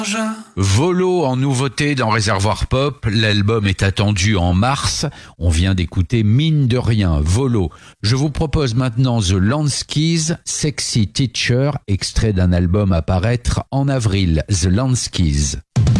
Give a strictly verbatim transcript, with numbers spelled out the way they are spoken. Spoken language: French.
Volo en nouveauté dans Réservoir Pop, l'album est attendu en mars. On vient d'écouter Mine de rien, Volo. Je vous propose maintenant The Lanskeys, Sexy Teacher, extrait d'un album à paraître en avril, The Lanskeys.